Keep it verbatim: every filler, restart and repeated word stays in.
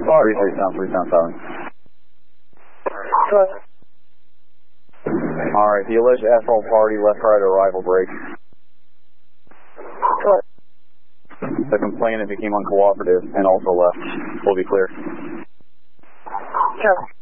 Three three sound three sound silent. Good. Alright, the alleged asphalt party left right arrival break. Good. The complainant became uncooperative and also left. We'll be clear. Good.